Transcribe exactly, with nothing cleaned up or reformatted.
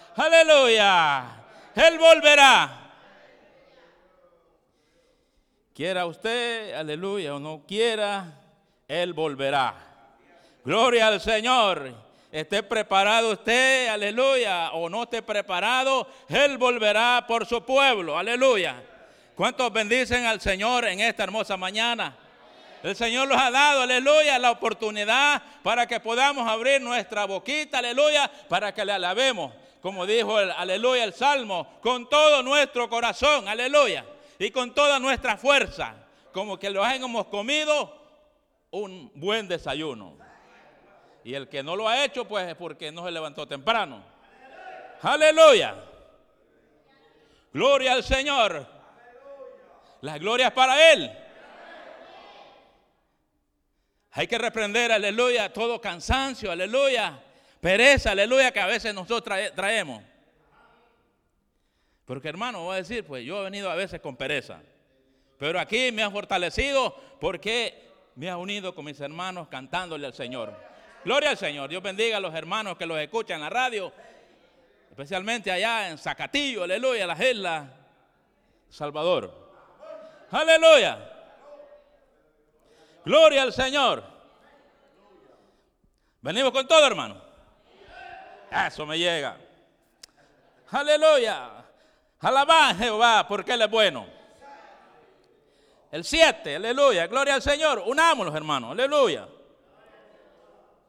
Aleluya. Él volverá. Quiera usted, aleluya, o no quiera, Él volverá. Gloria al Señor. Esté preparado usted, aleluya, o no esté preparado, Él volverá por su pueblo, aleluya. ¿Cuántos bendicen al Señor en esta hermosa mañana? El Señor nos ha dado, aleluya, la oportunidad para que podamos abrir nuestra boquita, aleluya, para que le alabemos. Como dijo, el, aleluya, el Salmo, con todo nuestro corazón, aleluya, y con toda nuestra fuerza, como que lo hemos comido un buen desayuno. Y el que no lo ha hecho, pues es porque no se levantó temprano. Aleluya. Gloria al Señor. Las glorias para Él. Hay que reprender, aleluya, todo cansancio, aleluya, pereza, aleluya, que a veces nosotros trae, traemos. Porque hermano, voy a decir, pues yo he venido a veces con pereza. Pero aquí me ha fortalecido porque me ha unido con mis hermanos cantándole al Señor. Gloria al Señor. Dios bendiga a los hermanos que los escuchan en la radio, especialmente allá en Zacatillo, aleluya, la isla Salvador. Aleluya. Gloria al Señor. Venimos con todo, hermano. Eso me llega. Aleluya. Alabá a Jehová porque Él es bueno. El siete, aleluya. Gloria al Señor. Unámonos, hermanos. Aleluya.